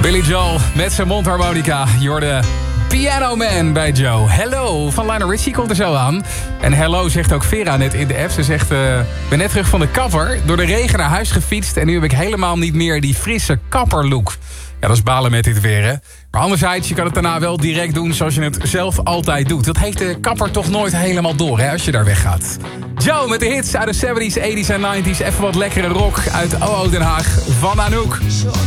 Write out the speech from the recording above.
Billy Joel met zijn mondharmonica. Je hoorde Piano Man bij Joe. Hello van Lionel Richie komt er zo aan. En hello zegt ook Vera net in de app. Ze zegt, ben net terug van de kapper. Door de regen naar huis gefietst. En nu heb ik helemaal niet meer die frisse kapperlook. Ja, dat is balen met dit weer, hè. Maar anderzijds, je kan het daarna wel direct doen zoals je het zelf altijd doet. Dat heeft de kapper toch nooit helemaal door, hè, als je daar weggaat. Joe met de hits uit de 70s, 80s en 90s. Even wat lekkere rock uit OO Den Haag van Anouk.